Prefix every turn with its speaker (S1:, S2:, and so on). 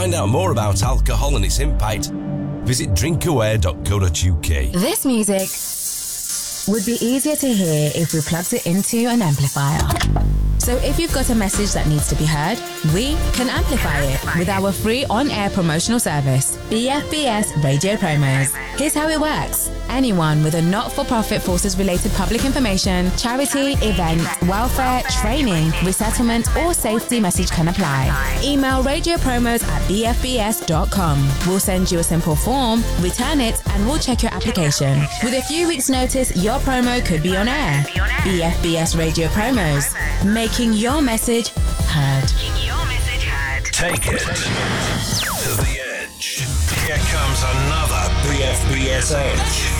S1: find out more about alcohol and its impact, visit drinkaware.co.uk.
S2: This music would be easier to hear if we plugged it into an amplifier. So if you've got a message that needs to be heard, we can amplify it with our free on-air promotional service, BFBS Radio Promos. Here's how it works. Anyone with a not-for-profit forces-related public information, charity, event, welfare, training, resettlement or safety message can apply. Email radiopromos@bfbs.com. We'll send you a simple form, return it, and we'll check your application. With a few weeks' notice, your promo could be on air. BFBS Radio Promos, making your message heard.
S1: Take it to the edge. Here comes another BFBS Edge.